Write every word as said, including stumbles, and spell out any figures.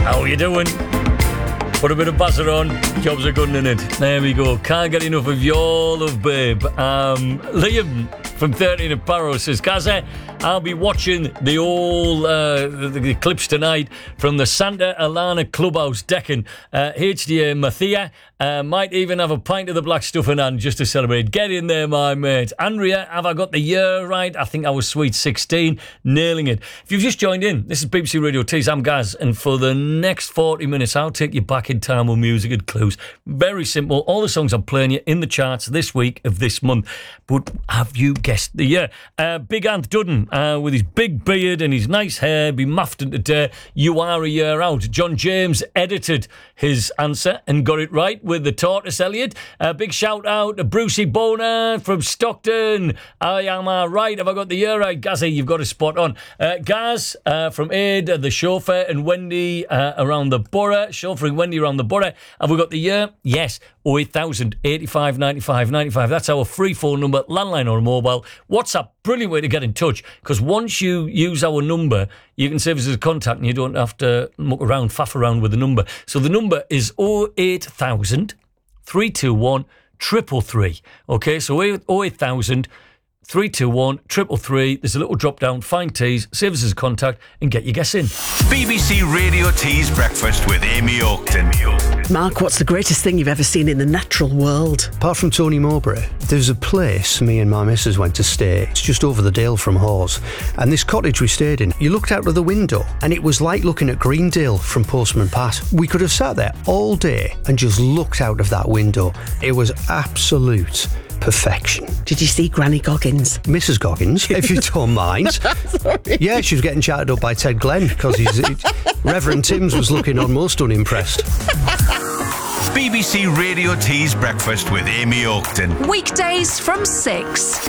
How you doing? Put a bit of buzzer on. Jobs are good, innit? There we go. Can't get enough of your love, babe. Um, Liam from thirteen at Barrow says, Gaza, I'll be watching the old uh, the, the clips tonight from the Santa Alana Clubhouse decking. Uh, H D A Mathia uh, might even have a pint of the black stuff in hand just to celebrate. Get in there, my mate. Andrea, have I got the year right? I think I was sweet sixteen. Nailing it. If you've just joined in, this is B B C Radio Tees. I'm Gaz, and for the next forty minutes, I'll take you back in time with music and clues. Very simple. All the songs I'm playing you in the charts this week of this month. But have you guessed the year? Uh, Big Anth Dudden, uh, with his big beard and his nice hair, be muffed in today. You are a year out. John James edited his answer and got it right with the Tortoise Elliot. A big shout out to Brucey Boner from Stockton. I am uh, right. Have I got the year right? Gazzy, you've got a spot on. Uh, Gaz uh, from Aid, the chauffeur, and Wendy uh, around the borough. Chauffeuring Wendy around the borough. Have we got the year? Yes. oh eight thousand, eighty-five, ninety-five, ninety-five. That's our free phone number, landline or mobile. WhatsApp, brilliant way to get in touch, because once you use our number, you can save us as a contact and you don't have to muck around, faff around with the number. So the number is oh eight thousand, three two one, three three three. Okay, so oh eight thousand, three two one, three three three. There's a little drop down, find Tees, save us as a contact and get your guess in. B B C Radio Tees Breakfast with Amy Oakton. Mark, what's the greatest thing you've ever seen in the natural world? Apart from Tony Mowbray, there's a place me and my missus went to stay. It's just over the dale from Hawes. And this cottage we stayed in, you looked out of the window and it was like looking at Greendale from Postman Pat. We could have sat there all day and just looked out of that window. It was absolute perfection. Did you see Granny Goggins? Missus Goggins, if you don't mind. Sorry. Yeah, she was getting chatted up by Ted Glenn because he's Reverend Timms was looking almost unimpressed. B B C Radio Tees Breakfast with Amy Oakton. Weekdays from six.